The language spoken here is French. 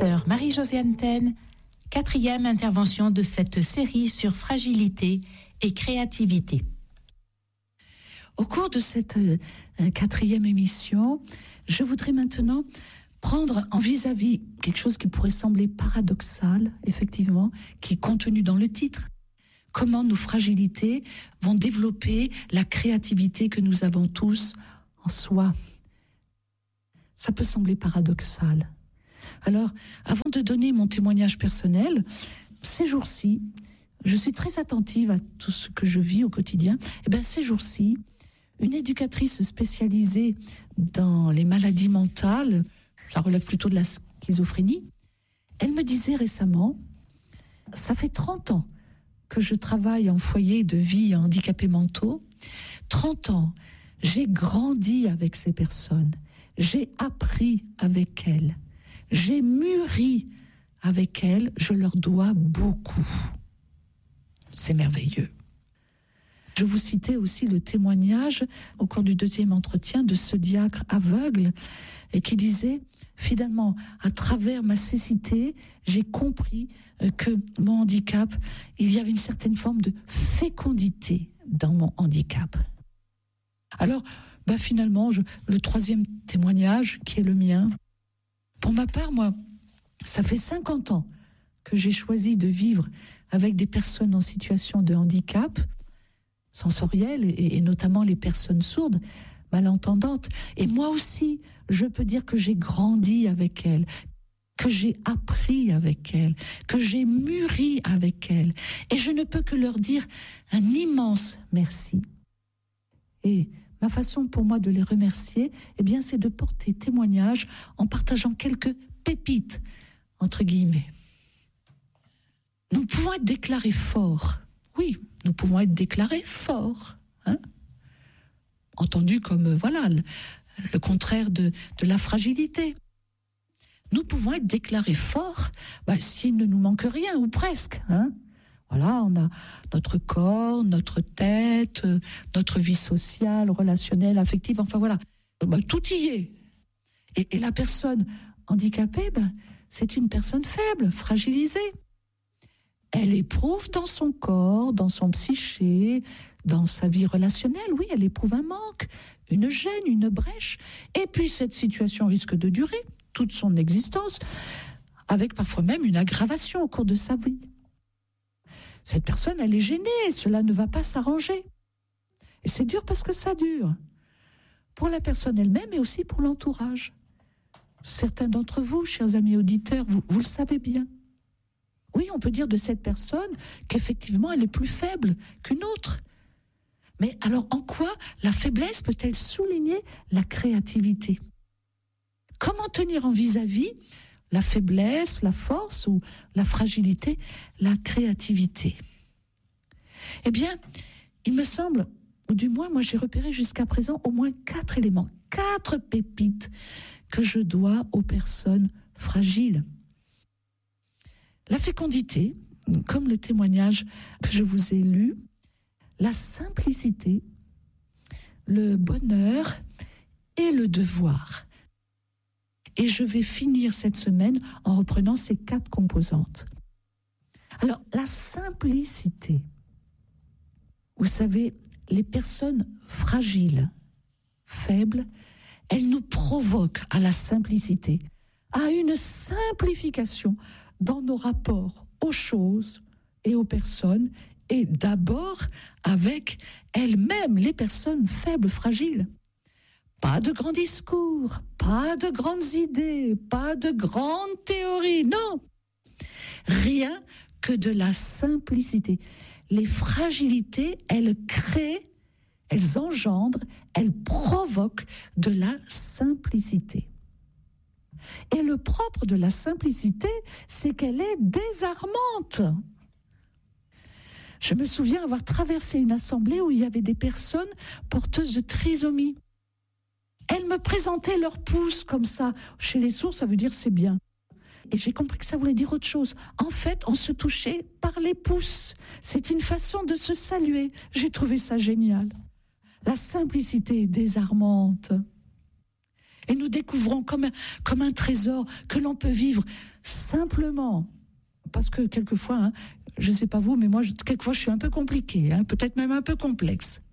Sœur Marie-Josiane Taine, 4e intervention de cette série sur fragilité et créativité. Au cours de cette 4e émission, je voudrais maintenant prendre en vis-à-vis quelque chose qui pourrait sembler paradoxal, effectivement, qui est contenu dans le titre. Comment nos fragilités vont développer la créativité que nous avons tous en soi. Ça peut sembler paradoxal. Alors, avant de donner mon témoignage personnel, ces jours-ci, je suis très attentive à tout ce que je vis au quotidien. Et bien, ces jours-ci, une éducatrice spécialisée dans les maladies mentales, ça relève plutôt de la schizophrénie, elle me disait récemment, ça fait 30 ans que je travaille en foyer de vie à handicapés mentaux. 30 ans, j'ai grandi avec ces personnes, j'ai appris avec elles, j'ai mûri avec elles, je leur dois beaucoup. C'est merveilleux. Je vous citais aussi le témoignage au cours du 2e entretien de ce diacre aveugle et qui disait, finalement, à travers ma cécité, j'ai compris que mon handicap, il y avait une certaine forme de fécondité dans mon handicap. Alors, finalement, le 3e témoignage, qui est le mien, pour ma part, moi, ça fait 50 ans que j'ai choisi de vivre avec des personnes en situation de handicap sensoriel et notamment les personnes sourdes, malentendantes. Et moi aussi, je peux dire que j'ai grandi avec elles, que j'ai appris avec elles, que j'ai mûri avec elles. Et je ne peux que leur dire un immense merci. Et ma façon pour moi de les remercier, c'est de porter témoignage en partageant quelques pépites, entre guillemets. Nous pouvons être déclarés forts. Oui, nous pouvons être déclarés forts. Entendu comme, le contraire de la fragilité. Nous pouvons être déclarés forts s'il ne nous manque rien, ou presque. Voilà, on a notre corps, notre tête, notre vie sociale, relationnelle, affective, tout y est. Et la personne handicapée, c'est une personne faible, fragilisée. Elle éprouve dans son corps, dans son psyché, dans sa vie relationnelle, oui, elle éprouve un manque, une gêne, une brèche. Et puis cette situation risque de durer toute son existence, avec parfois même une aggravation au cours de sa vie. Cette personne, elle est gênée, cela ne va pas s'arranger. Et c'est dur parce que ça dure. Pour la personne elle-même et aussi pour l'entourage. Certains d'entre vous, chers amis auditeurs, vous le savez bien. Oui, on peut dire de cette personne qu'effectivement, elle est plus faible qu'une autre. Mais alors, en quoi la faiblesse peut-elle souligner la créativité ? Comment tenir en vis-à-vis la faiblesse, la force ou la fragilité, la créativité ? Il me semble, ou du moins, moi j'ai repéré jusqu'à présent au moins 4 éléments, 4 pépites que je dois aux personnes fragiles. La fécondité, comme le témoignage que je vous ai lu, la simplicité, le bonheur et le devoir. Et je vais finir cette semaine en reprenant ces 4 composantes. Alors, la simplicité. Vous savez, les personnes fragiles, faibles, elles nous provoquent à la simplicité, à une simplification dans nos rapports aux choses et aux personnes, et d'abord avec elles-mêmes, les personnes faibles, fragiles. Pas de grands discours, pas de grandes idées, pas de grandes théories, non. Rien que de la simplicité. Les fragilités, elles créent, elles engendrent, elles provoquent de la simplicité. Et le propre de la simplicité, c'est qu'elle est désarmante. Je me souviens avoir traversé une assemblée où il y avait des personnes porteuses de trisomie. Elles me présentaient leur pouce comme ça. Chez les sourds, ça veut dire c'est bien. Et j'ai compris que ça voulait dire autre chose. En fait, on se touchait par les pouces. C'est une façon de se saluer. J'ai trouvé ça génial. La simplicité est désarmante. Et nous découvrons comme un trésor que l'on peut vivre simplement. Parce que quelquefois, je ne sais pas vous, mais moi, quelquefois, je suis un peu compliquée, peut-être même un peu complexe.